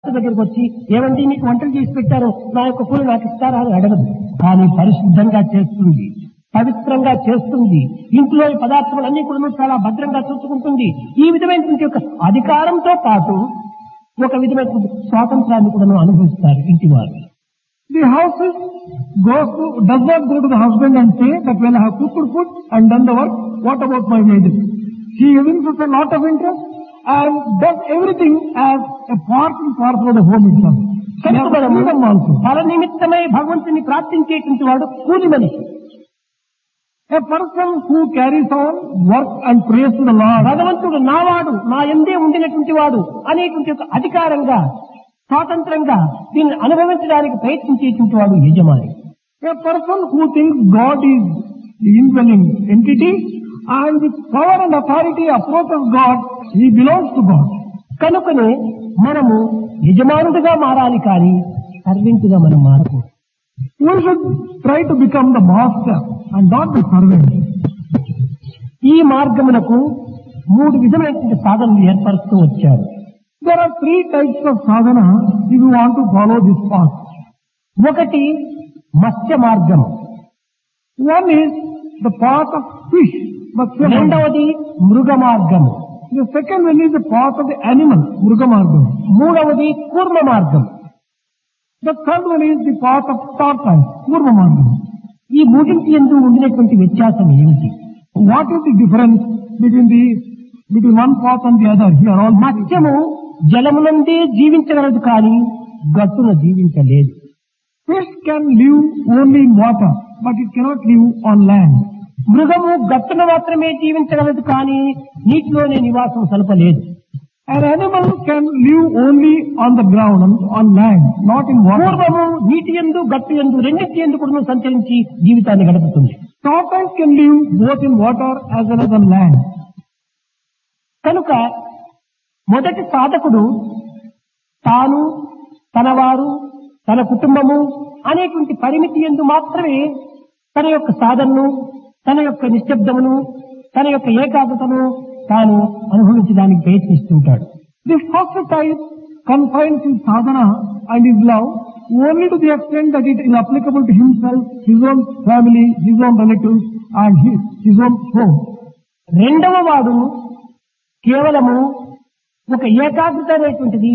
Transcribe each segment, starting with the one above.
దగ్గరికి వచ్చి ఏమండి మీకు వంటలు చేసి పెట్టారు, నా యొక్క కూలి నాకు ఇస్తారా అని అడగదు. కానీ పరిశుద్ధంగా చేస్తుంది, పవిత్రంగా చేస్తుంది, ఇంట్లో ఈ పదార్థాలన్నీ కూడా చాలా భద్రంగా చూసుకుంటుంది. ఈ విధమైనటువంటి యొక్క అధికారంతో పాటు ఒక విధమైనటువంటి స్వాతంత్రాన్ని కూడా అనుభవిస్తారు ఇంటి వారు. The houses does not go to the husband and say that when I have cooked food and done the work, what about my wages? She evinces a lot of interest and does everything as a part and parcel of the home itself. ఫల నిమిత్తమై భగవంతుని ప్రార్థించేటువంటి వాడు కూలి మనిషి. A person who carries on work and prays to the Lord, భగవంతుడు నావాడు, నా యందే ఉండినటువంటి వాడు అనేటువంటి ఒక అధికారంగా స్వాతంత్రంగా దీన్ని అనుభవించడానికి ప్రయత్నించేటువంటి వాడు యజమాని. A person who thinks God is the indwelling entity and with power and authority approaches God, he belongs to God. కనుకనే మనము యజమానుడిగా మారాలి కానీ సర్వెంట్గా మనం మారకూడదు. We should try to become the master and not the servant. ఈ మార్గమునకు 3 విధమైనటువంటి సాధనలు ఏర్పరుస్తూ వచ్చారు. There are 3 types of sadhana if you want to follow this path. ఒకటి మత్స్య మార్గం, one is the path of fish, రెండవది మృగ మార్గం, the second one is the path of the animal, mruga margam, మూడవది కూర్మ మార్గం, the third one is the path of tortoise, kurma margam. ఈ మూడింటి యందు ఉండినటువంటి వ్యత్యాసం ఏమిటి? What is the difference between one path and the other? Here all మత్స్యము జలమునందే జీవించగలదు కానీ గట్టున జీవించలేదు. Fish can live only in water, but it cannot live on land. మృగము గట్టున మాత్రమే జీవించగలదు కానీ నీటిలోనే నివాసం సలపలేదు. An animal can live only on the ground, on land, not in water. పూర్వము నీటి యందు గట్టు యందు రెండింటి యందు కూడా సంచరించి జీవితాన్ని గడుపుతుంది. Tortoise can live both in water as well as on land. కనుక మొదటి సాధకుడు తాను, తనవారు, తన కుటుంబము అనేటువంటి పరిమితి యందు మాత్రమే తన యొక్క సాధనను, తన యొక్క నిశ్శబ్దమును, తన యొక్క ఏకాగ్రతను తాను అనుభవించడానికి ప్రయత్నిస్తుంటాడు. The first type confines his sadhana and his love only to the extent that it is applicable to himself, his own family, his own relatives and his own home. రెండవ వాడు కేవలము ఒక ఏకాగ్రత అనేటువంటిది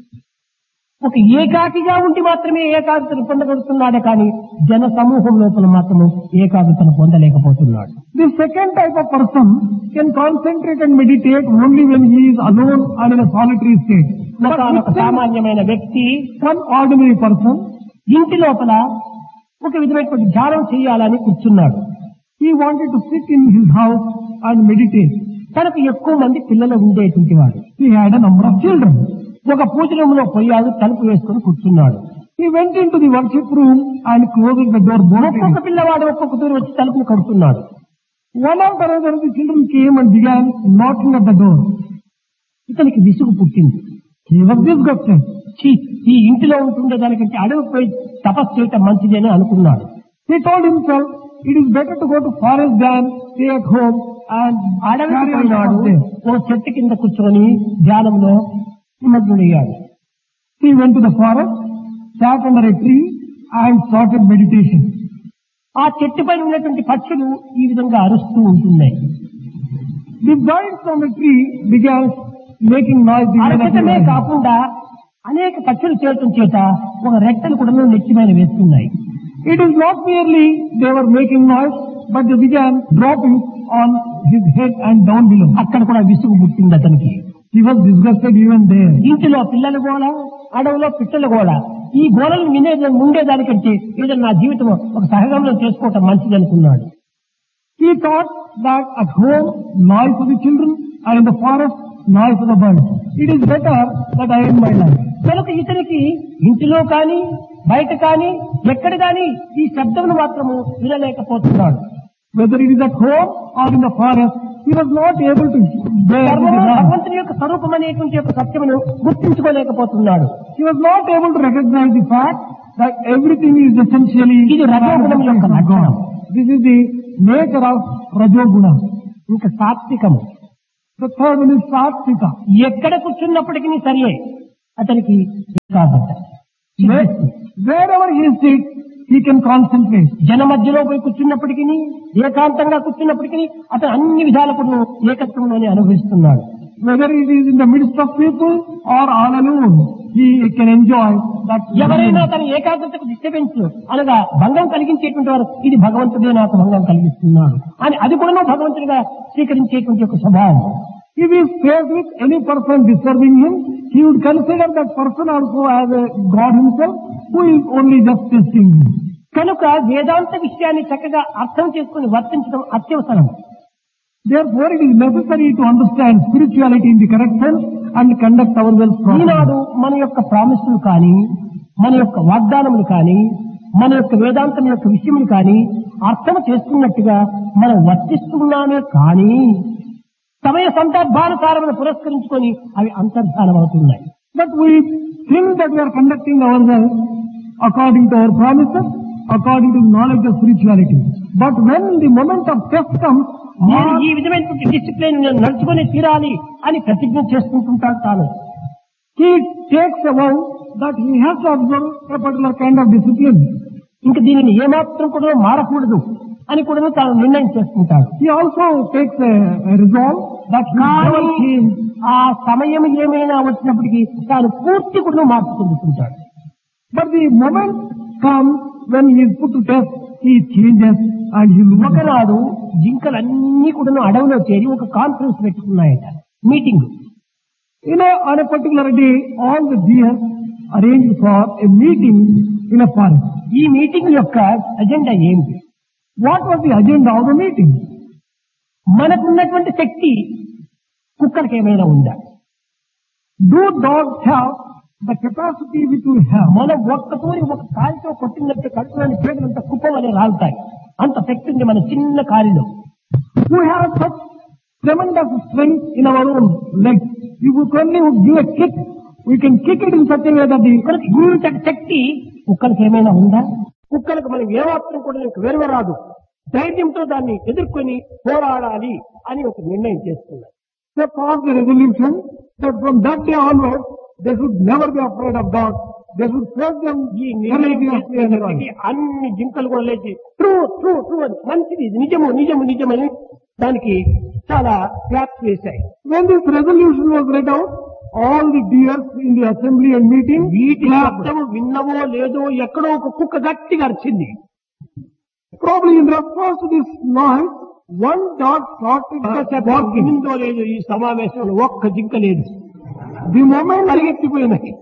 ఒక ఏకాకిగా ఉండి మాత్రమే ఏకాగ్రతను పొందగలుగుతున్నాడే కానీ జన సమూహం లోపల మాత్రము ఏకాగ్రతను పొందలేకపోతున్నాడు. The second type of person can concentrate and meditate only when he is alone and in a solitary state. ఒక సామాన్యమైన వ్యక్తి, one ordinary person, ఇంటి లోపల ఒక విధమైనటువంటి ధ్యానం చేయాలని కూర్చున్నాడు. He wanted to sit in his house and meditate. తనకు ఎక్కువ మంది పిల్లలు ఉండేటువంటి వాడు. He had a number of children. ఒక పూజ రూములో పోయాడు, తలుపు వేసుకుని కూర్చున్నాడు. He went into the worship room and closed the door. ఒక్కొక్క పిల్లవాడు ఒక్కొక్క దూరం వచ్చి తలుపును కడుతున్నాడు. One after another the children came and began knocking at the door. ఇతనికి విసుగు పుట్టింది. He was disgusted. ఈ ఇంటిలో ఉంటుండే దానికంటే అడవికి పోయి తపస్సు చేయటం మంచిదని అనుకున్నాడు. He told himself it is better to go to forest than stay at home and అడవికి పోయినాడు. ఓ చెట్టు కింద కూర్చొని ధ్యానంలో నిమగ్నుడయ్యాడు. He went to the forest, sat under a tree and started meditation. ఆ చెట్టు పైన ఉన్నటువంటి పక్షులు ఈ విధంగా అరుస్తూ ఉంటున్నాయి. The birds from the tree began making noise. అరచటమే కాకుండా అనేక పక్షులు చేరటం చేత ఒక రెట్టలు కూడా నెత్తిమైన వేస్తున్నాయి. It is not merely they were making noise, but they began dropping on his head and down below. అక్కడ కూడా విసుగు పుట్టింది అతనికి. He was disgusted even there. ఇంటిలో పిల్లల గోళ, అడవులో పిట్టల గోళ, ఈ గోళను ఉండేదానికంటే ఏదైనా నా జీవితం ఒక సహగమనం చేసుకోవటం మంచిది అనుకున్నాడు. He thought that at home noise of the children and in the forest noise of the birds. It is better that I end my life. కనుక ఇతనికి ఇంటిలో కానీ బయట కానీ ఎక్కడ కానీ ఈ శబ్దమును మాత్రము వినలేకపోతున్నాడు. Whether it is at home or in the forest, he was not able to bear the noise. భగవంతుని యొక్క స్వరూపం అనేటువంటి యొక్క సత్యమును గుర్తించుకోలేకపోతున్నాడు. He was not able to recognize the fact that everything is essentially ఇది రజోగుణం యొక్క లక్షణం. This is the nature of rajoguna. ఇంకా సాత్వికము. The third one is satvika. ఎక్కడ కూర్చున్నప్పటికీ సరియే అతనికి ఏకాగ్రత. Wherever he sits, he can concentrate. జన మధ్యలో పోయి కూర్చున్నప్పటికీ, ఏకాంతంగా కూర్చున్నప్పటికీ అతను అన్ని విధాలకు ఏకత్వంలోనే అనుభవిస్తున్నాడు. Whether it is in the midst of people or all alone, he can enjoy that. ఎవరైనా తన ఏకాగ్రతకు డిస్టర్బెన్స్ అనగా భంగం కలిగించేటువంటి వారు, ఇది భగవంతుడే నాకు భంగం కలిగిస్తున్నాడు అని అది కూడా భగవంతుడిగా స్వీకరించేటువంటి ఒక స్వభావం. If he is faced with any person disturbing him, he would consider that person also as a God himself, who is only just testing him. కనుక వేదాంత విషయాన్ని చక్కగా అర్థం చేసుకుని వర్తించడం అత్యవసరం. Therefore, it is necessary to understand spirituality in the correct sense and conduct ourselves properly. ఈనాడు మన యొక్క ప్రామిసులు కానీ, మన యొక్క వాగ్దానములు కానీ, మన యొక్క వేదాంతం యొక్క విషయములు కానీ అర్థం చేసుకున్నట్టుగా మనం వర్తిస్తున్నామే కానీ సమయ సందర్భానుసారమును పురస్కరించుకొని అవి అంతర్ధానం అవుతున్నాయి. But we think that we are conducting ourselves according to our promises, according to the knowledge of spirituality. But when the moment of test comes, నేను ఈ విధమైనటువంటి డిసిప్లిన్ నడుచుకొని తీరాలి అని ప్రతిజ్ఞ చేసుకుంటుంటాడు తాను. he takes a vow that he has to observe a particular kind of discipline. ఇంకా దీనిని ఏమాత్రం కూడా మారకూడదు అని కూడా తాను నిర్ణయం చేసుకుంటాడు. He also takes a resolve that he will never change. ఆ సమయం ఏమైనా వచ్చినప్పటికీ తాను పూర్తి కూడా మార్పు చెందుతుంటాడు. But the moment comes when he is put to test, he changes and he will. ఒకనాడు జింకలన్నీ కూడా అడవిలో చేరి ఒక conference పెట్టుకున్నాయట, meeting. On a particular day, all the deer arranged for a meeting in a forest. ఈ meeting యొక్క agenda ఏమిటి? What was the agenda of the meeting? మనకున్నటువంటి శక్తి కుక్కలకి ఏమైనా ఉందా? Do dogs have the capacity which we have? మనం ఒక్కతోని ఒక కాలితో కొట్టినట్టు కడుపులోని పేదలంత కుప్పం అనే రాలుతాయి. అంత శక్తి ఉంది మన చిన్న కాలిలో. We have such tremendous strength in our own legs. If we only give a kick, we can kick it in such a way that the శక్తి కుక్కలకి ఏమైనా ఉందా? కుక్కలకు మనం ఏమాత్రం కూడా వెరవరాదు. ధైర్యంతో దాన్ని ఎదుర్కొని పోరాడాలి అని ఒక నిర్ణయం చేసుకున్నారు. They passed the resolution that from that day onwards, they should never be afraid of dogs. They should face them. ఈ నిర్ణయం అన్ని జింకలు కూడా లేచి ట్రూ ట్రూ ట్రూ అని మంచిది, నిజము నిజము నిజమని దానికి చాలా claps వేశాయి. When this resolution was read out, all the deers in the assembly and meeting, వీటి శబ్దము విన్నవో లేదో ఎక్కడో ఒక కుక్క గట్టిగా అరిచింది. Probably in response to this noise, one dog started barking. వినిందో లేదో ఈ సమావేశంలో ఒక్క జింక లేదు. The moment పరిగెత్తిపోయినాయి.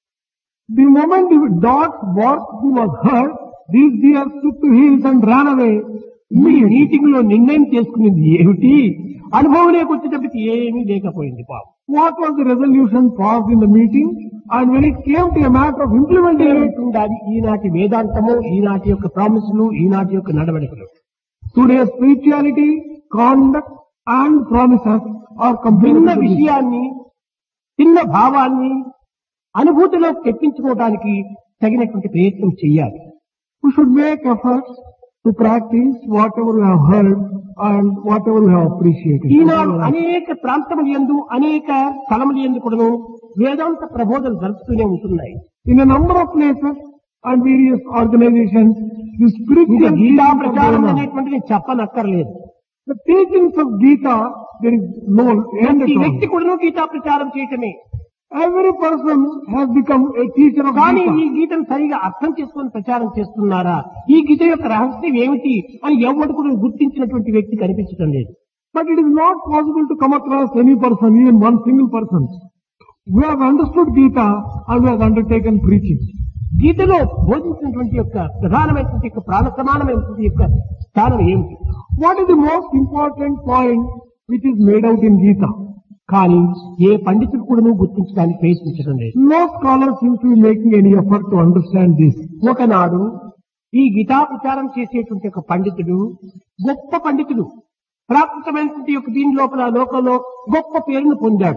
the dog's barking was heard, these deers took to heels and ran away. ఈ మీటింగ్ లో నిర్ణయం చేసుకునేది ఏమిటి? అనుభవం లేకొచ్చేటప్పటికి ఏమీ లేకపోయింది పాపం. What was the resolution passed in the meeting? And when it came to a matter of implementation, ఉండాలి ఈనాటి వేదాంతము, ఈనాటి యొక్క ప్రామిసులు, ఈనాటి యొక్క నడవడికలు. Today's spirituality, conduct and promises are చిన్న completely విషయాన్ని, చిన్న భావాన్ని అనుభూతిలో తెప్పించుకోవడానికి తగినటువంటి ప్రయత్నం చేయాలి. We should make efforts to practice whatever we have heard and whatever we have appreciated. ఈనాడు అనేక ప్రాంతముల యందు, అనేక స్థలముల యందు కూడా వేదాంత ప్రబోధనలు జరుపుతూనే ఉంటున్నాయి. In a number of places and various organizations, the spiritual Gita ప్రచారం అనేటువంటిది చెప్పనక్కర్లేదు. the teachings of Gita, there is no end ప్రతి at all. వ్యక్తి కూడా గీతా ప్రచారం చేయటమే. Every person has become a teacher of కానీ ఈ Gita. గీతను సరిగా అర్థం చేసుకొని ప్రచారం చేస్తున్నారా? ఈ గీత యొక్క రహస్యం ఏమిటి అని ఎవరు కూడా గుర్తించినటువంటి వ్యక్తి కనిపించడం లేదు. But it is not possible to come across any person, even one single person, who has understood Gita and who has undertaken preaching. గీతలో బోధించినటువంటి యొక్క ప్రధానమైనటువంటి యొక్క ప్రాణ సమానమైనటువంటి యొక్క స్థానం ఏమిటి? What is the most important point which is made out in Gita? కానీ ఏ పండితుడు కూడా గుర్తించడానికి ప్రయత్నించడం లేదు. No scholar seems to be making any effort to understand this. ఒకనాడు ఈ గీతా ప్రచారం చేసేటువంటి ఒక పండితుడు, గొప్ప పండితుడు, ప్రాకృతమైనటువంటి యొక్క దీని లోకంలో గొప్ప పేరును పొందాడు.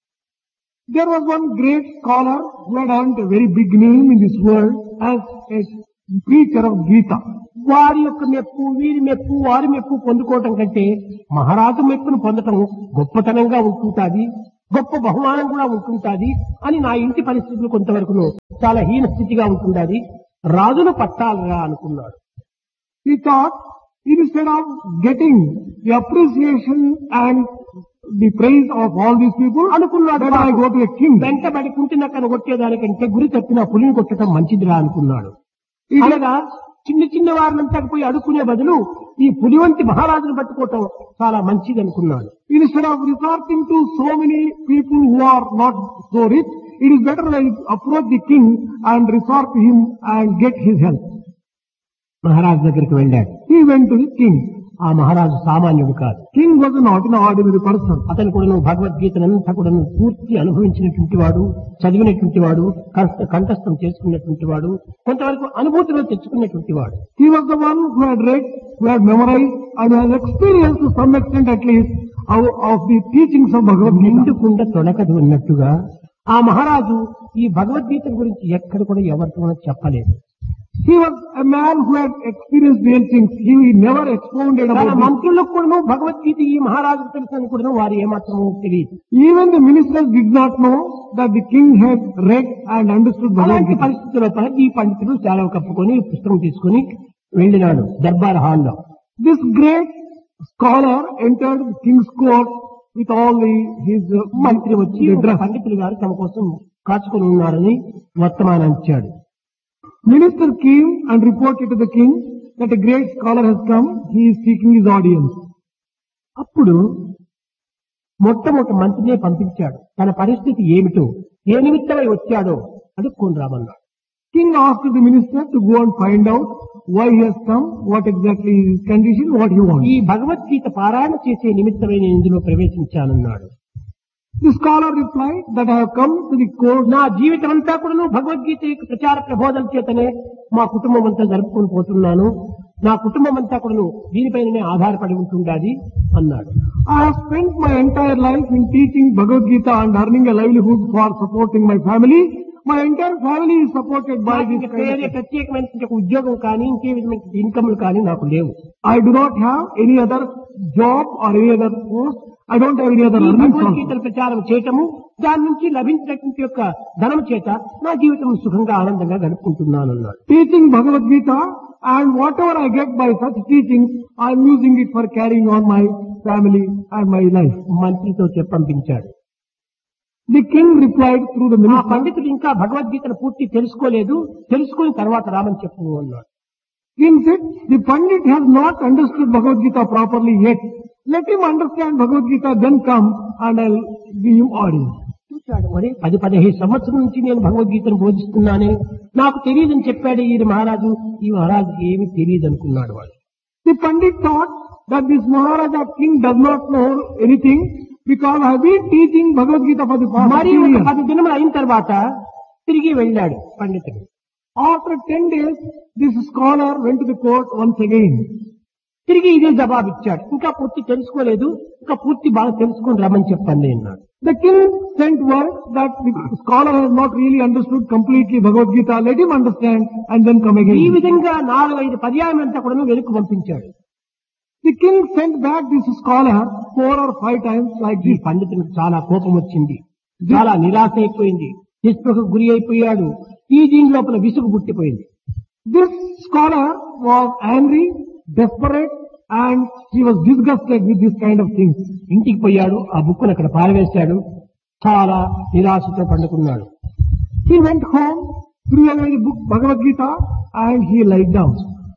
There was one great scholar who had earned a very big name in this world as a preacher of Gita. వారి యొక్క మెప్పు, వీరి మెప్పు, వారి మెప్పు పొందుకోవటం కంటే మహారాజు మెప్పును పొందటం గొప్పతనంగా ఉంటుంటాది. గొప్ప బహుమానం కూడా ఉంటుంటాది అని నా ఇంటి పరిస్థితులు కొంతవరకు చాలా హీన స్థితిగా ఉంటుండాది, రాజును పట్టాలరా అనుకున్నాడు. He thought, instead of getting the appreciation and the praise of all these people, అనుకున్నాడు. that I go to a king. వెంటబడి కుంటినక్కను కొట్టేదానికంటే గురి తప్పిన పులిని కొట్టడం మంచిదిరా అనుకున్నాడు. అనగా చిన్న చిన్న వారినంతా పోయి అడుక్కునే బదులు ఈ పులి వంటి మహారాజును పట్టుకోవటం చాలా మంచిది అనుకున్నాడు. Instead of resorting to so many people who are not so rich, it is better I approach the king and resort to him and get his help. మహారాజు దగ్గరికి వెళ్ళాడు. He went to the king. ఆ మహారాజు సామాన్యుడు కాదు. King was not an ordinary person. అతను కూడా భగవద్గీతనంతా కూడా పూర్తి అనుభవించినటువంటి వాడు, చదివినటువంటి వాడు, కంఠస్థం చేసుకున్నటువంటి వాడు, కొంతవరకు అనుభూతిలో తెచ్చుకున్నటువంటి వాడు. He was the one who had read, who had memorized, and has experienced to some extent at least of the teachings of Bhagavad Gita. నిండుకుండా తొడకదు ఉన్నట్టుగా ఆ మహారాజు ఈ భగవద్గీత గురించి ఎక్కడ కూడా ఎవరితో చెప్పలేదు. He was a man who had experienced real things. He never expounded తన about it. మంత్రులకు కూడా భగవద్గీత ఈ మహారాజు తెలుసని కూడా వారు ఏమాత్రము తెలియదు. Even the ministers did not know that the king had read and understood Bhagavad అలాంటి Gita. పరిస్థితుల్లో ఈ పండితుడు చాలా కప్పుకొని పుస్తకం తీసుకుని వెళ్ళినాడు దర్బార్ హాల్లో. This great scholar entered the king's court with all his మంత్రి వచ్చి పండితులు గారు తమ కోసం కాచుకొని ఉన్నారని వర్తమానం ఇచ్చాడు. Minister came and reported to the king that a great scholar has come. He is seeking his audience. అప్పుడు మొట్టమొదటి మంత్రినే పంపించాడు. తన పరిస్థితి ఏమిటో, ఏ నిమిత్తమై వచ్చాడో అడుక్కొని రామన్నాడు. King asked the minister to go and find out why he has come, what exactly is his condition, what he wants. ఈ భగవద్గీత పారాయణ చేసే నిమిత్తమై నేను ఇందులో ప్రవేశించానన్నాడు. The scholar replied that I have come to the court. నా జీవితం అంతా కూడా భగవద్గీత యొక్క ప్రచార ప్రబోధన చేతనే మా కుటుంబం అంతా జరుపుకొని పోతున్నాను. నా కుటుంబం అంతా కూడా దీనిపైనే ఆధారపడి ఉంటుండాది అన్నాడు. I have spent my entire life in teaching Bhagavad Gita and earning a livelihood for supporting my family. My entire family is supported by this kind వేరే of... ప్రత్యేకమైన ఉద్యోగం కానీ ఇంకే విధమైన ఇన్కమ్లు కానీ నాకు లేవు. I do not have any other job or any other post. I don't have any other earnings. భగవద్గీతల ప్రచారం చేయటము, దాని నుంచి లభించినటువంటి యొక్క ధనం చేత నా జీవితం సుఖంగా ఆనందంగా గడుపుకుంటున్నాను అన్నాడు. Teaching Bhagavad Gita and whatever I get by such teachings, I am using it for carrying on my family and my life. మంత్రితో చెప్పంపించాడు. The king replied through the ఆ minister. పండితుడు ఇంకా భగవద్గీతను పూర్తి తెలుసుకోలేదు, తెలుసుకుని తర్వాత రామని చెప్పు అన్నాడు. King said, the Pandit has not understood Bhagavad Gita properly yet. Let him understand Bhagavad Gita, then come and I'll give him audience. చూశాడు, మరి 10-15 సంవత్సరం నుంచి నేను భగవద్గీతను బోధిస్తున్నానే, నాకు తెలియదని చెప్పాడు ఈ మహారాజు. ఈ మహారాజుకి ఏమీ తెలియదు అనుకున్నాడు వాడు. The Pandit thought that this Maharaja king does not know anything because I have been teaching Bhagavad Gita for the past మరి 15 ఒక years. 10 దినములు అయిన తర్వాత తిరిగి వెళ్ళాడు పండితుడు. After 10 days, this scholar went to the court once again. తిరిగి ఇదే జవాబు ఇచ్చాడు. ఇంకా పూర్తి తెలుసుకోలేదు, ఇంకా పూర్తి బాగా తెలుసుకొని రమ్మని చెప్పండి అన్నాడు. The king sent word that the scholar has not really understood completely Bhagavad Gita. Let him understand and then come ఈ again. విధంగా 4-5 పర్యాయమంతా కూడా వెనుక పంపించాడు. The king sent back this scholar 4 or 5 times like ఈ this. పండితునికి చాలా కోపం వచ్చింది, చాలా నిరాశ అయిపోయింది, నిస్పృహకు గురి అయిపోయాడు. ఈ దీని లోపల విసుగు పుట్టిపోయింది. This scholar was angry, desperate, and he was disgusted with this kind of things. ఇంటికి పోయాడు, ఆ బుక్కును అక్కడ పారవేశాడు, చాలా నిరాశతో పండుకున్నాడు. He went home, threw away the book Bhagavad Gita, and he lied down.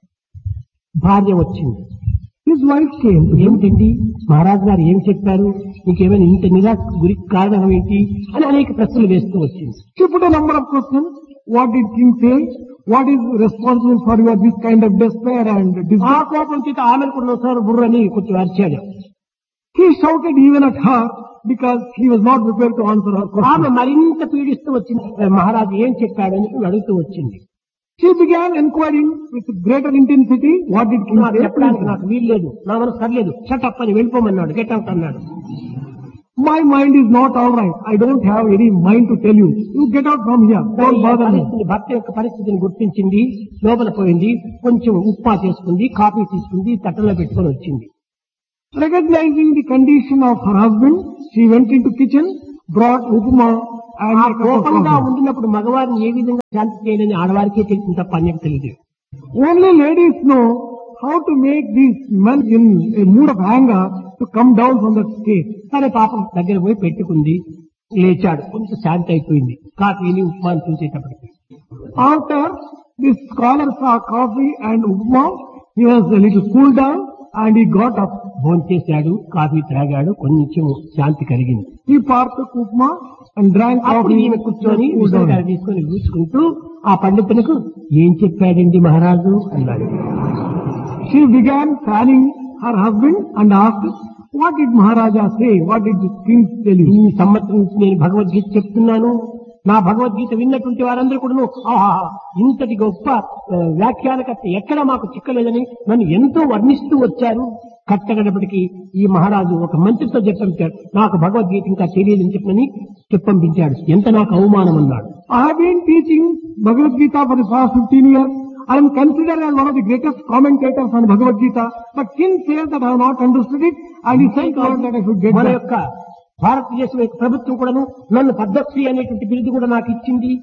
భార్య వచ్చింది. His wife came to him. ఏమిటండి మహారాజు గారు ఏం చెప్పారు, నీకేమైనా ఇంత నిరాశ గురి కారణం ఏంటి అని అనేక ప్రశ్నలు వేస్తూ వచ్చింది. She put a number of questions. What did king say? What is responsible for your this kind of despair and ఆ disgust? కోపం చేత ఆమెను కూడా ఒకసారి బుర్రని కొంచెం అరిచాడు. He shouted even at her because he was not prepared to answer her ఆమె question. మరింత పీడిస్తూ వచ్చింది. మహారాజు ఏం చెప్పాడని అడుగుతూ వచ్చింది. She began inquiring with greater intensity. What did king నాకు say? చెప్పడానికి నాకు వీల్లేదు, నా మనసు సర్లేదు, షటప్ అని వెళ్ళిపోమన్నాడు, గెట్ అవుట్ అన్నాడు. My mind is not all right. I don't have any mind to tell you. You get out from here. Don't bother me. భర్త యొక్క పరిస్థితిని గుర్తించింది, లోపల పోయింది, కొంచెం ఉప్మా చేసుకుంది, కాఫీ తీసుకుంది, తట్టలో పెట్టుకొని వచ్చింది. Recognizing the condition of her husband, she went into kitchen, brought upma and ఆ a cup of కోపంగా coffee. ఉండినప్పుడు మగవారిని ఏ విధంగా శాంతి చేయాలని ఆడవారికే తెలిసిన తప్ప అన్యం తెలియదు. Only ladies know how to make these men in a mood of anger to come down from that state. సరే పాపం దగ్గర పోయి పెట్టుకుంది, లేచాడు, కొంచెం శాంతి అయిపోయింది. కాఫీని ఉప్మాని చూసేటప్పటికి After this scholar saw coffee and upma, he was a little cooled down and he got up. భోంచేశాడు, coffee త్రాగాడు, కొంచెం శాంతి కలిగింది. He partook upma and drank అప్పుడు coffee. ఈమె కూర్చొని cooled విషయాలు down. తీసుకొని కూర్చుకుంటూ ఆ పండితునికి ఏం చెప్పాడండి మహారాజు అన్నాడు. She began fanning her husband and asked, what did Maharaja say? What did the king tell ఈ you? సంవత్సరం నుంచి నేను భగవద్గీత చెప్తున్నాను. నా భగవద్గీత విన్నటువంటి వారందరూ కూడా ఆహా ఇంతటి గొప్ప వ్యాఖ్యానకర్త ఎక్కడ మాకు చిక్కలేదని నన్ను ఎంతో వర్ణిస్తూ వచ్చారు. కట్టగడపటికి ఈ మహారాజు ఒక మంత్రితో చెప్పంపించాడు, నాకు భగవద్గీత ఇంకా తెలియదని చెప్పని చెప్పంపించాడు. ఎంత నాకు అవమానం అన్నాడు. I have been teaching Bhagavad Gita for the past 15 years. I am considered as one of the greatest commentators on Bhagavad Gita. But king says that I have not understood it and he sent word that I should get మన back. యొక్క భారతదేశం యొక్క ప్రభుత్వం కూడాను నన్ను పద్మశ్రీ అనేటువంటి బిరుదు కూడా నాకు ఇచ్చింది.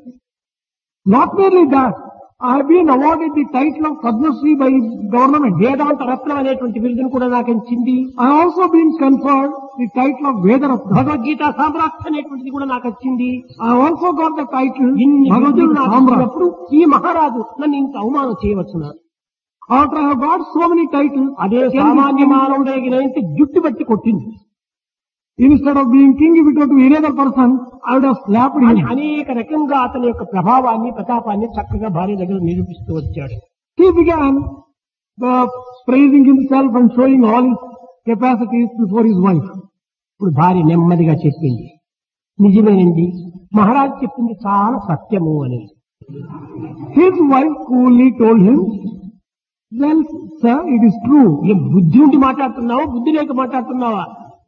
Not merely that, I have been awarded the title of Padma Shri by government. వేదాంత రత్నం అనేటువంటి బిరుదును కూడా నాకు ఇచ్చింది. I have also been conferred the title of Vedaratna. Bhagavad Gita సామ్రాట్ అనేటువంటిది కూడా నాకు వచ్చింది. I have also got the title ఇన్ని Bhagavad బిరుదులు Gita నాకు Samrat. ఇచ్చినప్పుడు ఈ మహారాజు నన్ను ఇంత అవమానం చేయవచ్చునా? After I have got so many titles, అదే సామాన్య మానవుడైతే జుట్టు బట్టి కొట్టింది. instead of being king, if it were to any other person, I would have slapped అని him. అనేక రకంగా అతని యొక్క ప్రభావాన్ని ప్రతాపాన్ని చక్కగా భార్య దగ్గర నిరూపిస్తూ వచ్చాడు. He began praising himself and showing all his capacities before his wife. ఇప్పుడు భార్య నెమ్మదిగా చెప్పింది, నిజమేనండి, మహారాజు చెప్పింది చాలా సత్యము అని. His wife coolly told him, well, sir, it is true. ఏ బుద్ధి ఉండి మాట్లాడుతున్నావా, బుద్ధి లేక మాట్లాడుతున్నావా?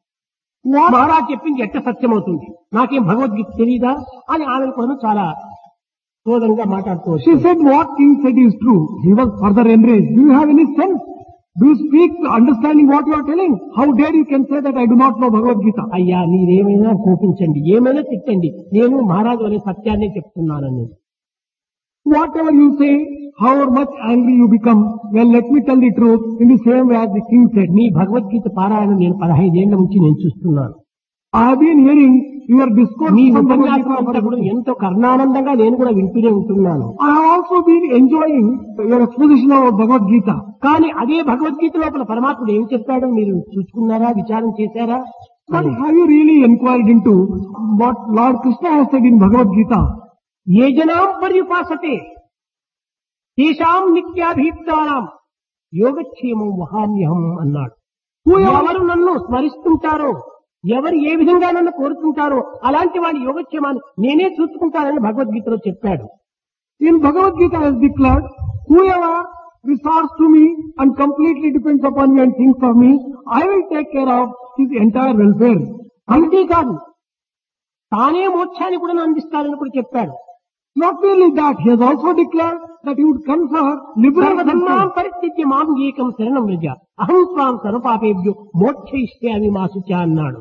మహారాజు చెప్పింది ఎట్ట సత్యమవుతుంది, నాకేం భగవద్గీత తెలియదా అని ఆమెను కూడా చాలా క్రోధంగా మాట్లాడుతూ She వచ్చింది. said what king said is true. He was further enraged. Do you have any sense? Do you speak understanding what you are telling? How dare you can say that I do not know Bhagavad Gita? అయ్యా మీరేమైనా కోపించండి, ఏమైనా తిట్టండి, నేను మహారాజు అనే సత్యాన్ని చెప్తున్నానని. Whatever you say, however much angry you become, well, let me tell the truth in the same way as the king said. మీ భగవద్గీత పారాయణం నేను 15 ఏళ్ల నుంచి నేను చూస్తున్నాను. I have been hearing your discourse me from Bhagavad ఉపన్యాసం Gita అంతా for కూడా the- ఎంతో కర్ణానందంగా నేను కూడా వింటూనే ఉంటున్నాను. I have also been enjoying your exposition of Bhagavad Gita. కానీ అదే భగవద్గీత లోపల పరమాత్ముడు ఏం చెప్పాడో మీరు చూసుకున్నారా, విచారం చేశారా? But have you really inquired into what Lord Krishna has said in Bhagavad Gita? ఏ జనాం పర్యుపాసతే తేషాం నిత్యాభియుక్తానాం యోగక్షేమం వహామ్యహం అన్నాడు. ఎవరు నన్ను స్మరిస్తుంటారో, ఎవరు ఏ విధంగా నన్ను కోరుతుంటారో అలాంటి వాడి యోగక్షేమాన్ని నేనే చూసుకుంటానని భగవద్గీతలో చెప్పాడు. In Bhagavad Gita has declared, whoever resorts to me and completely depends upon me and thinks of me, I will take care of his entire welfare. అంతేకాదు తానే మోక్షాన్ని కూడా అందిస్తానని కూడా చెప్పాడు. Not merely that, he has also declared that he would confer liberal సర్వధర్మాం welfare. పరిత్యజ్య మాం ఏకం శరణం వ్రజ అహం త్వాం సర్వపాపేభ్యో మోక్షయిష్యామి మా శుచ అన్నాడు.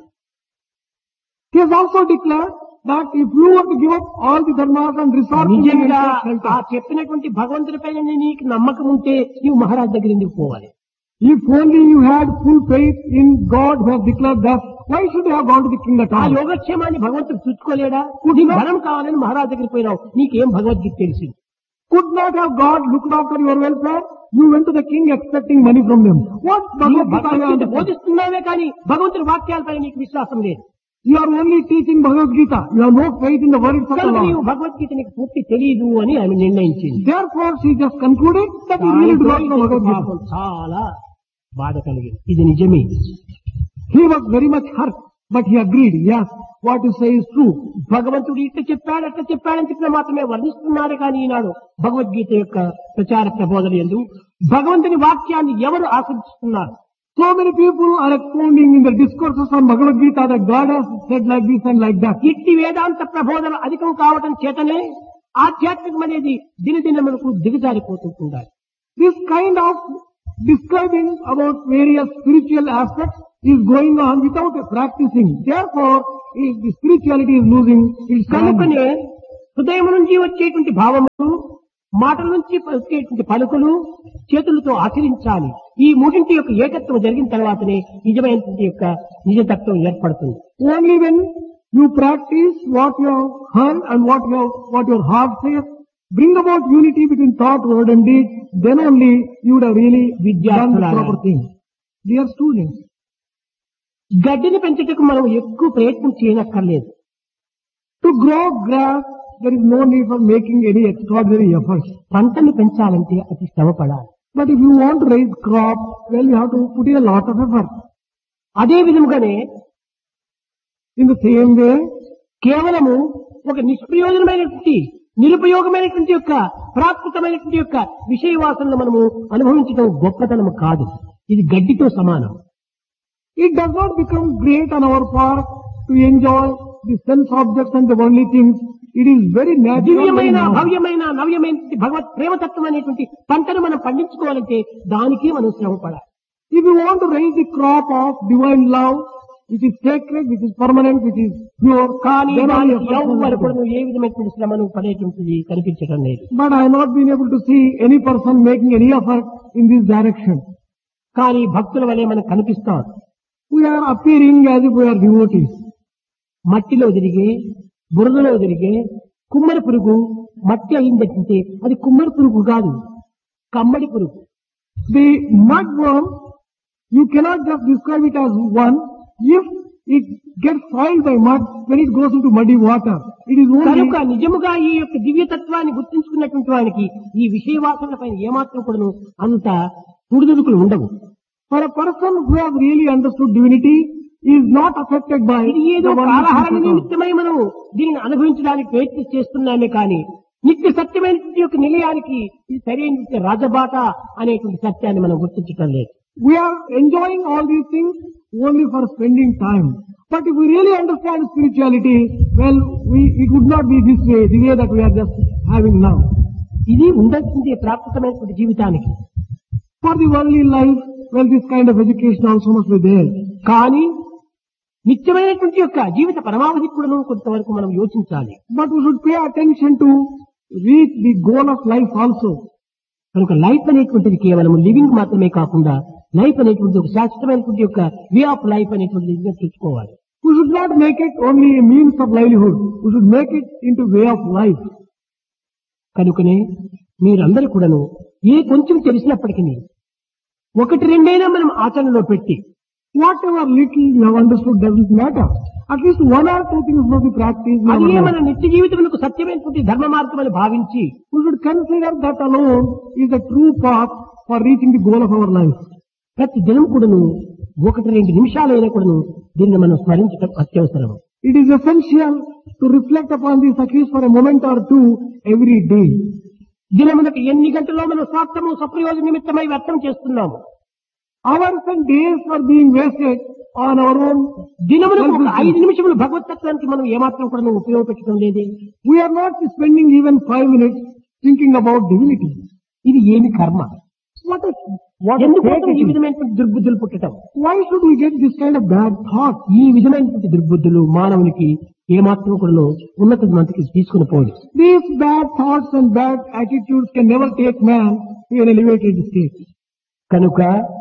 He has also declared that if you were to give up all the dharmas and resort to me and నిజంగా take shelter, ఆ చెప్పినటువంటి భగవంతుడిపైన నీకు నమ్మకం ఉంటే నీవు మహారాజ్ దగ్గర ఎందుకు పోవాలి? if only you had full faith in God who has declared that, why should you have gone to the king at ఆ all? యోగక్షేమాన్ని భగవంతుడు చూసుకోలేడా? నీకు బలం కావాలని మహారాజ్ దగ్గరికి పోయినావు, నీకేం భగవద్గీత తెలిసింది? Could not have God looked after your welfare? You went to the king expecting money from them. What నీవు Bhagavad Gita you Bhagavad Gita understand? బోధిస్తున్నావే కానీ భగవంతుడి వాక్యాలపై నీకు విశ్వాసం లేదు. You are only teaching Bhagavad Gita. You have no faith in the words of the కనుక నీవు Lord. Bhagavad Gita నీకు పూర్తి తెలియదు అని ఆమె నిర్ణయించింది. Therefore, she just concluded that you really do not know Bhagavad పాపం Gita. చాలా బాధ కలిగింది. ఇది నిజమే. He was very much hurt, but he agreed, yes, what you say is true. భగవంతుడు ఇట్లా చెప్పాడు అట్లా చెప్పాడని చెప్పిన మాత్రమే వర్ణిస్తున్నారు కానీ ఈనాడు భగవద్గీత యొక్క ప్రచార ప్రబోధన యందు భగవంతుని వాక్యాన్ని ఎవరు ఆశ్రయిస్తున్నారు? So many people are expounding in the discourses on Bhagavad Gita that God has said like this and like that. ఇట్టి వేదాంత ప్రబోధన అధికం కావటం చేతనే ఆధ్యాత్మికం అనేది దినదినములకు దిగజారిపోతుండాలి. This kind of describing about various spiritual aspects is going on without practicing. Therefore, the spirituality is losing its value. కనుకనే హృదయం నుంచి వచ్చేటువంటి భావములు, మాటల నుంచి వచ్చేటువంటి పలుకులు చేతులతో ఆచరించాలి. ఈ మూడింటి యొక్క ఏకత్వం జరిగిన తర్వాతనే నిజమైనటువంటి యొక్క నిజతత్వం ఏర్పడుతుంది. Only when you practice what you have heard and what your heart says, bring about unity between thought, word and deed, then only you would have really done the proper thing. Dear students, గడ్డిని పెంచుటకు మనం ఎక్కువ ప్రయత్నం చేయనక్కర్లేదు. to grow grass, there is no need for making any extraordinary efforts. పంటను పెంచాలంటే అతి శ్రమపడాలి. But if you want to raise crops, well, you have to put in a lot of effort. అదే విధముగానే In the same way, కేవలము ఒక నిష్ప్రయోజనమైనటువంటి నిరుపయోగమైనటువంటి యొక్క ప్రాకృతమైనటువంటి యొక్క విషయ వాసనలు మనము అనుభవించడం గొప్పతనము కాదు. ఇది గడ్డితో సమానం. it does not become great on our part to enjoy the sense objects and the worldly things. It is very natural. దివ్యమైన భవ్యమైన నవ్యమైన భగవత్ ప్రేమతత్వం అనేటువంటి పంటను మనం పండించుకోవాలంటే దానికే మనం శ్రమపడాలి. If you want to raise the crop of divine love, which is sacred, which is permanent, which is pure, కానీ then only దానికి effort ఎవరు is కూడా required. ఏ విధమైనటువంటి శ్రమను పడేటువంటిది కనిపించడం లేదు. But I have not been able to see any person making any effort in this direction. కానీ భక్తుల వలె మనకు కనిపిస్తారు. We are appearing as if we are devotees. మట్టిలో తిరిగే, బురదలో తిరిగే కుమ్మరి పురుగు మట్టి అయిందంటే అది కుమ్మరి పురుగు కాదు, కమ్మడి పురుగు. The mudworm, you cannot just describe it as one. If it gets soiled by mud, when it goes into muddy water, it is only. కనుక నిజముగా ఈ యొక్క దివ్యతత్వాన్ని గుర్తించుకున్నటువంటి వానికి ఈ విషయ వాసనల పైన ఏమాత్రం కూడాను అంత పుడుదుడుకులు ఉండవు. For a person who has really understood divinity, is not affected by ఇది ఏదో the one కాలహరణ which is నిమిత్తమై మనం దీనిని అనుభవించడానికి ప్రయత్నం చేస్తున్నామే కానీ నిత్య సత్యమైనటువంటి యొక్క నిలయానికి ఇది సరైన రాజబాట అనేటువంటి సత్యాన్ని మనం గుర్తించడం లేదు. We are enjoying all these things only for spending time. But if we really understand spirituality, well, it would not be this way, the way that we are just having now. ఇది ఉండాల్సిందే ప్రాకృతమైనటువంటి జీవితానికి. For the worldly life, well, this kind of education also must be there. కానీ నిత్యమైనటువంటి యొక్క జీవిత పరమావధి కూడా కొంతవరకు మనం యోచించాలి. But we should pay attention to reach the goal of life also. కనుక life అనేటువంటిది కేవలం లివింగ్ మాత్రమే కాకుండా లైఫ్ అనేటువంటి ఒక శాశ్వతమైనటువంటి యొక్క వే ఆఫ్ లైఫ్ అనేటువంటిది చూసుకోవాలి. We should not make it only a means of livelihood. We should make it into way of life. కనుకనే మీరందరూ కూడాను ఏ కొంచెం తెలిసినప్పటికీ ఒకటి రెండైనా మనం ఆచరణలో పెట్టి Whatever little you have understood doesn't matter. At least one or two things must be practiced. in our అదే life. మన నిత్య జీవితములకు సత్యమైనటువంటి ధర్మ మార్గం అని భావించి We should consider that alone is the true path for reaching the goal of our life. ప్రతి దినం కూడాను ఒకటి రెండు నిమిషాలైనా కూడాను దీన్ని మనం స్మరించడం అత్యవసరం. It is essential to reflect upon this at least for a moment or two every day. దినమునకు ఎన్ని గంటల్లో మనం స్వార్థము సప్రయోజన నిమిత్తమై వ్యర్థం చేస్తున్నాము. Hours and days are being wasted on our own. దినమునకు ఒక 5 నిమిషములు భగవతత్వానికి మనం ఏమాత్రం కూడా ఉపయోగపెట్టడం లేదే. We are not spending even 5 minutes thinking about divinity. ఇది ఏమి కర్మ? What ఎందుకోసం ఈ విధమైనటువంటి దుర్బుద్ధులు పుట్టడం? Why should we get this kind of bad thought? ఈ విధమైనటువంటి దుర్బుద్ధులు మానవునికి ఏమాత్రం కూడా ఉన్నత మందికి తీసుకుని పోదు. These bad thoughts and bad attitudes can never take man to an elevated state. కనుక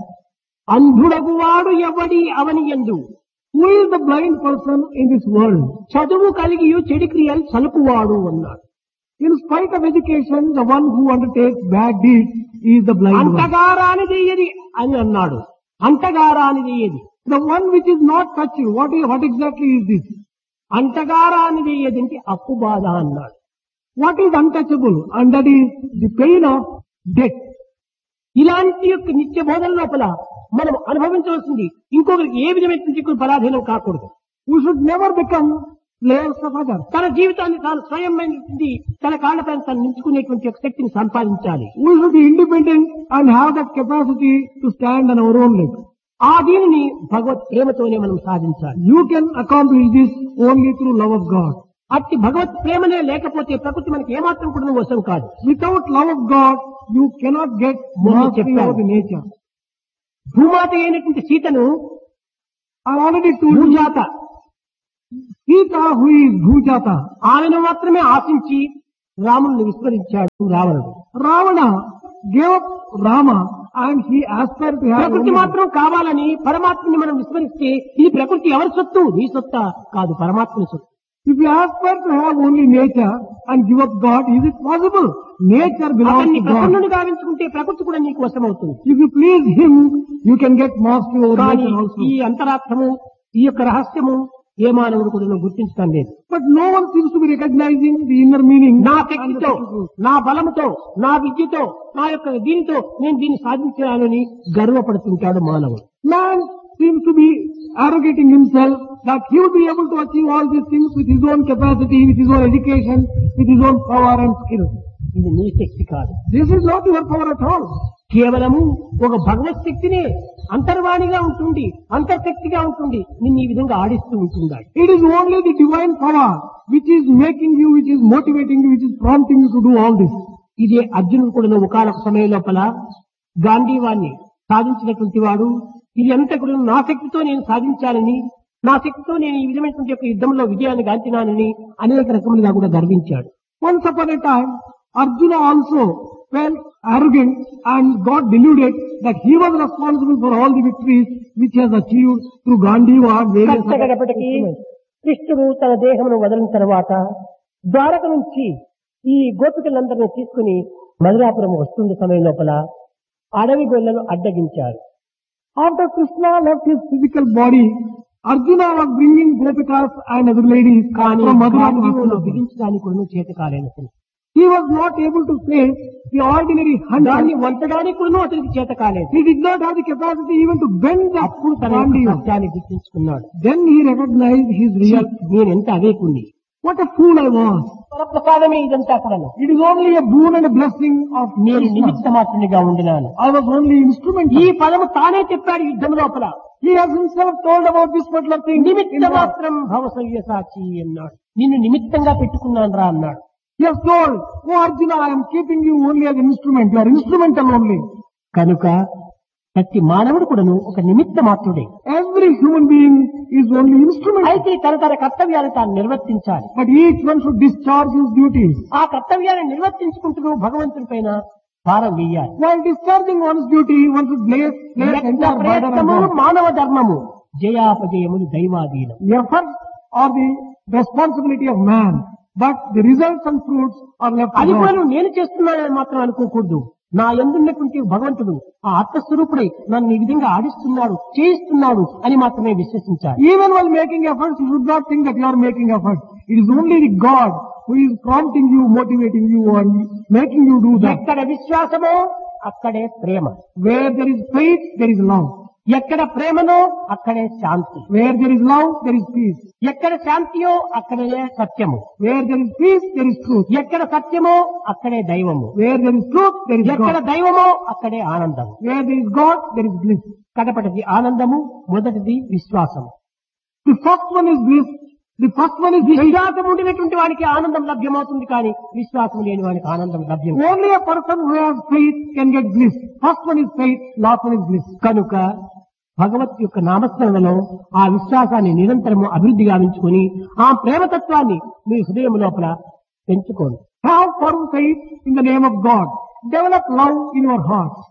అంధుడగు వాడు ఎవడి అవని యందు Who is the blind person in this world? చదువు కలిగి చెడు క్రియలు సలుపువాడు అన్నాడు. In spite of education, the one who undertakes bad deeds is the blind one. అంటగారానిదేయది అని అన్నాడు. అంటగారానిదేయది, The one which is not touched. What exactly is this? అంటగారానిదేయది అంటే అప్పు బాధ అన్నాడు. What is untouchable? And that is the pain of death. ఇలాంటి యొక్క నిత్య బోధన లోపల మనం అనుభవించవలసింది ఇంకొకరికి ఏ విధమైనటువంటి పరాధీనం కాకూడదు. We should never become slaves of others. తన జీవితాన్ని తాను స్వయమైనటువంటి తన కాళ్లపైన తను నిలుచుకునేటువంటి ఒక శక్తిని సంపాదించాలి. We should be independent and have that capacity to stand on our own legs. ఆ దీనిని భగవత్ ప్రేమతోనే మనం సాధించాలి. You can accomplish this only through love of God. అట్టి భగవత్ ప్రేమనే లేకపోతే ప్రకృతి మనకి ఏమాత్రం కూడా వశం కాదు. Without love of God, you cannot get mastery over the nature. భూమాత అయినటువంటి సీతను I already told you. భూజాత Sita, who is Bhujata, ఆమెను మాత్రమే ఆశించి రాముని విస్మరించాడు రావణుడు. Ravana gave up Rama and he aspired to have ప్రకృతి only- మాత్రం కావాలని పరమాత్మని మనం విస్మరిస్తే ఈ ప్రకృతి ఎవరి సొత్తు? నీ సొత్తా? కాదు, పరమాత్మని సొత్తు. If you aspire to have only nature and give up God, is it possible? Nature belongs అతన్ని to God. ప్రసన్నుడు గావించుకుంటే ప్రకృతి కూడా నీకు వశమవుతుంది. If you please Him, you can get mastery over కానీ nature also. ఈ అంతరార్థము, ఈ యొక్క రహస్యము ఏ మానవుడు కూడా గుర్తించడం లేదు. But no one seems to be recognizing the inner meaning. నా and the శక్తితో, technical. నా బలముతో, నా విద్యతో, నా యొక్క దీనితో నేను దీన్ని సాధించానని గర్వపడుతుంటాడు మానవుడు. Man seems to be arrogating himself that he will be able to achieve all these things with his own capacity, with his own education, with his own power and skill. ఇది నీ శక్తి కాదు. This is not your power at all. కేవలము ఒక భగవత్ శక్తినే అంతర్వాణిగా ఉంటుంది, అంతర్శక్తిగా ఉంటుంది, నిన్ను ఈ విధంగా ఆడిస్తూ ఉంటుందా. It is only the divine power which is making you, which is motivating you, which is prompting you to do all this. ఇదే అర్జునుడు కూడా ఒకనొక సమయం లోపల గాంధీవాన్ని సాధించినటువంటి వాడు, ఇది అంతా కూడా నా శక్తితో నేను సాధించాలని, నా శక్తితో నేను ఈ విధమైనటువంటి యొక్క యుద్ధంలో విజయాన్ని గాంచినానని అనేక రకములుగా కూడా గర్వించాడు. Once upon a time, Arjuna also felt arrogant and got deluded that he was responsible for all the victories which he has achieved through Gandiva and various other కష్టగడపటికి instruments. కృష్ణుడు తన దేహమును వదిలిన తర్వాత ద్వారక నుంచి ఈ గోపికలందరినీ తీసుకుని మధురాపురం వస్తున్న సమయం లోపల అడవి గొల్లలు అడ్డగించారు. After Krishna left his physical body, Arjuna was bringing Gopikas and other ladies కానీ from Madhura to గాంధీవులు Hastinapura. బిగించడానికి కూడా చేత కాలేదు. He was not able to face the ordinary దాన్ని hunter. వంచడానికి కూడా అతనికి చేత కాలేదు. He did not have the capacity even to bend the అప్పుడు తన యొక్క Gandiva. సత్యాన్ని గుర్తించుకున్నాడు. Then he recognized his real. నేను ఎంత అవేకుండి, What a fool I was. పరప్రసాదమే ఇదంతా కూడా. It is only a boon and a blessing of నేను Krishna. నిమిత్త మాత్రునిగా ఉండినాను. I was only instrument. ఈ పదము తానే చెప్పాడు యుద్ధం లోపల. He has himself told about this particular thing. నిమిత్త మాత్రం భవసవ్య సాచి అన్నాడు. నిన్ను నిమిత్తంగా పెట్టుకున్నాను రా అన్నాడు. He has told, "Oh Arjuna, I am keeping you only as an instrument. You are instrumental only." కనుక ప్రతి మానవుడు కూడాను ఒక నిమిత్త మాత్రుడే. Every human being is only instrument. అయితే తన కర్తవ్యాన్ని తాను నిర్వర్తించాలి. But each one should discharge his duties. ఆ కర్తవ్యాన్ని నిర్వర్తించుకుంటూ భగవంతుని పైన భారం వేయాలి. While discharging one's duty, one should place యత్న entire burden on ప్రయత్నము God. మానవ ధర్మము, జయాపజయములు దైవాధీనం. The efforts are the responsibility of man, but the results and fruits are left to అది God. కూడా నేను చేస్తున్నానని మాత్రం అనుకోకూడదు. నా యందున్నటువంటి భగవంతుడు ఆ ఆత్మస్వరూపుడై నన్ను ఈ విధంగా ఆడిస్తున్నాడు, చేయిస్తున్నాడు అని మాత్రమే విశ్వసించాలి. Even while making efforts, you should not think that you are making efforts. It is only the God who is prompting you, motivating you, and making you do that. ఎక్కడ విశ్వాసమో అక్కడే ప్రేమ, Where there is faith, there is love. ఎక్కడ ప్రేమనో అక్కడే శాంతి, Where there is love, there is peace. ఎక్కడ శాంతియో అక్కడే సత్యము, Where there is peace, there is truth. ఎక్కడ సత్యమో అక్కడే దైవము, Where there is truth, there is ఎక్కడ God. దైవమో అక్కడే ఆనందము. Where there is God, there is bliss. కడపటిది ఆనందము, మొదటిది విశ్వాసము. The first one is bliss. The first one is faith. విశ్వాసం ఉండినటువంటి వానికి ఆనందం లభ్యమవుతుంది, కానీ విశ్వాసం లేని వానికి ఆనందం లభ్యం కాదు. Only a person who has faith can get bliss. First one is faith, last one is bliss. కనుక భగవత్ యొక్క నామస్మరణలో ఆ విశ్వాసాన్ని నిరంతరము అభివృద్ధి గావించుకొని ఆ ప్రేమతత్వాన్ని మీ హృదయం లోపల పెంచుకోండి. Have firm faith in the name of God. Develop love in your heart.